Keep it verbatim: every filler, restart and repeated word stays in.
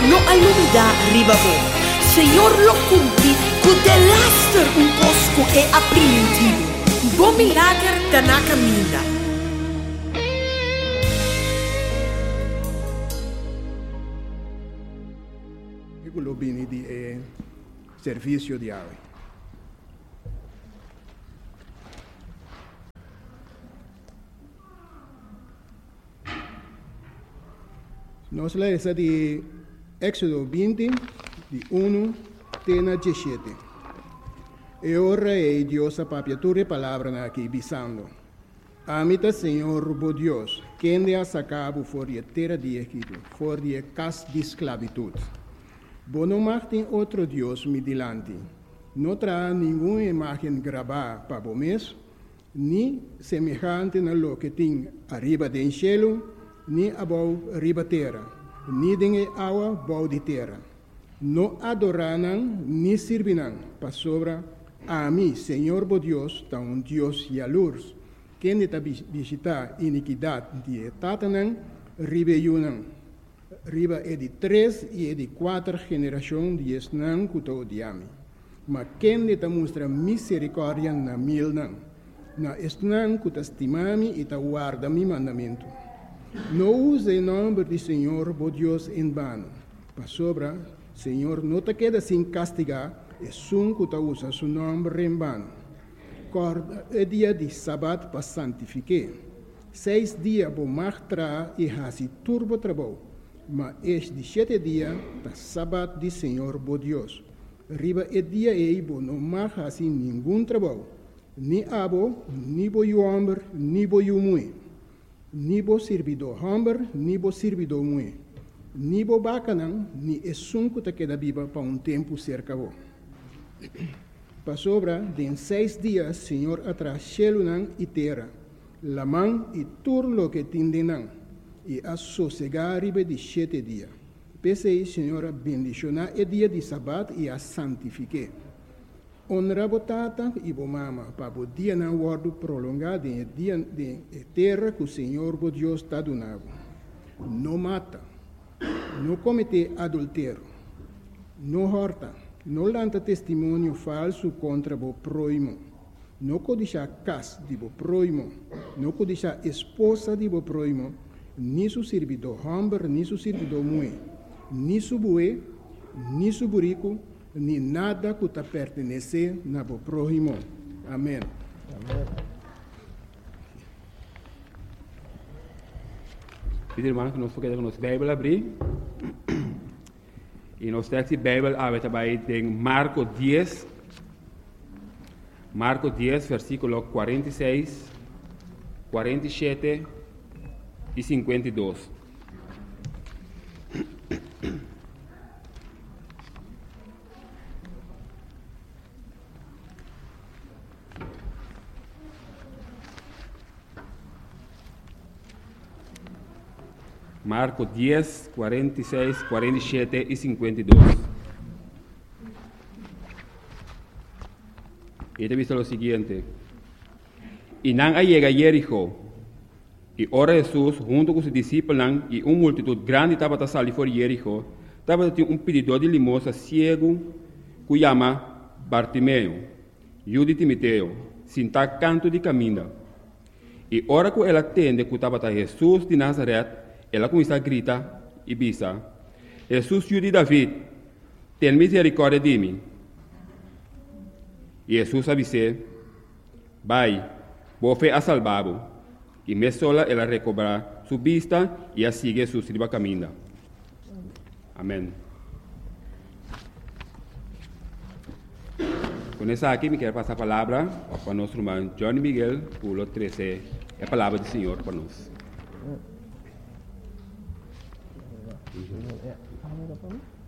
no alumida ribabo. Senhor lo cumpri, cu de laster un cosco e aprimentivo. Bo milagre da na caminha. Quello bene di eh, servizio di ave. Nós lemos de Éxodo vinte, de uno a dezessete. E ora é Deus a papiatura palavra aqui bisando. Amita Senhor, bo Deus, quem de a sacabo for de terra de Egito, for de casa de esclavitud. Bo não martem outro Deus me dilante. Não terá nenhuma imagem gravada para o mês, nem semelhante na lo que tem arriba do cielo, nem abaixo arriba terra, nem de água abaixo de terra. Não adorarão, nem servirão para sobra a mim, Senhor bo Deus, tão um Deus jalurs, que não está visitar iniquidade de tatanão, ribeiunão. Riba é de três e é de quatro gerações de esnã que te odiame. Mas quem te mostra misericórdia na mil não. Na esnã que te estimame e te guarda mi mandamento. Não use o nome do Senhor, bo Deus, em vano. Para sobra, Senhor, não te queda sem castigar, é sum que te usa seu nome em vano. Corda é dia de sábado para santificar. Seis dias bo martra e hasi turbo trabalho. Mas este sete dias, da sábado de Senhor, bo Deus. Riba é dia e bo não marca assim nenhum trabalho. Ni abo, ni bo homem, ni bo mulher. Ni bo servidor homem, ni bo servidor mulher. Ni bo bacanão, ni é sunco que queda viva para um tempo cerca bo. Para sobra, de seis dias, Senhor atrás céu e terra. La mão e turlo que tindenão. E a sossegar riba de sete dias. Pensei, Senhora, bendicionar o dia de sábado e a santificar. Honra a tata e a mama, para o dia não guardo prolongado em dia de terra que o Senhor, o Deus, está donando. Não mata, não comete adultério, não horta, não lanta testemunho falso contra o próximo, não codiça casa de o próximo, não codiça esposa de o próximo, ni su servidor homem, ni su servidor mulher, ni su boi, ni su burico, ni nada que te pertenece na bo próximo. Amém. Amém. Pedi irmão que nós podemos a nossa Bíblia abrir. E nós temos a Bíblia aberta em Marcos dez. Marcos dez, versículo quarenta e seis, quarenta e sete e cinquenta e dois. Marcos dez, quarenta e seis, quarenta e sete e cinquenta e dois. E te visto o seguinte. E não llega a Jericó. E ora Jesus, junto com seus discípulos e uma multitud grande, estava a sair fora de Jericó. Estava a ter um pedidor de limosna cego, que chama Bartimeu, filho de Timoteo, sentado canto de caminho. E ora que ela atende que estava a Jesus de Nazaré, ela começa a gritar e bisa: Jesus, filho de David, tem misericórdia de mim. E Jesus avisou: vai, boa fé a salvá-lo. E me sola ela recobra sua vista e a sigue su sirva caminho. Amém. Com essa aqui, me quero passar a palavra para nosso irmão Johnny Miguel, pulo treze, a palavra do Senhor para nós.